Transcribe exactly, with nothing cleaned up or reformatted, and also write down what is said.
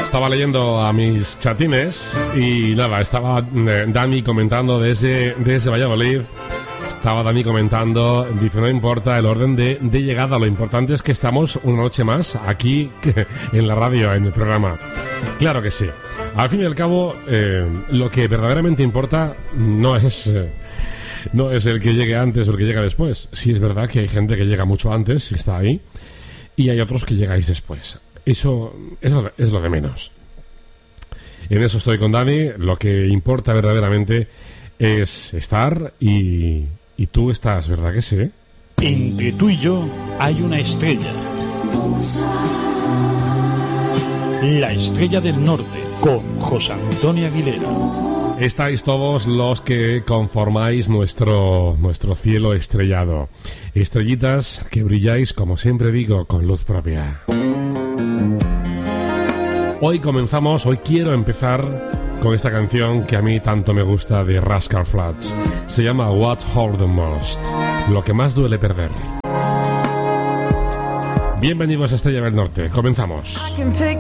Estaba leyendo a mis chatines y nada, estaba eh, Dani comentando desde, desde Valladolid. Estaba Dani comentando, dice, no importa el orden de, de llegada, lo importante es que estamos una noche más aquí en la radio, en el programa. Claro que sí. Al fin y al cabo, eh, lo que verdaderamente importa no es, eh, no es el que llegue antes o el que llega después. Sí es verdad que hay gente que llega mucho antes y está ahí, y hay otros que llegáis después. Eso, eso es lo de menos. En eso estoy con Dani. Lo que importa verdaderamente es estar y, y tú estás, ¿verdad que sí? Entre tú y yo hay una estrella. La Estrella del Norte, con José Antonio Aguilera. Estáis todos los que conformáis nuestro, nuestro cielo estrellado. Estrellitas que brilláis, como siempre digo, con luz propia. Hoy comenzamos, hoy quiero empezar con esta canción que a mí tanto me gusta de Rascal Flatts. Se llama What Hurt the Most, lo que más duele perder. Bienvenidos a Estrella del Norte, comenzamos.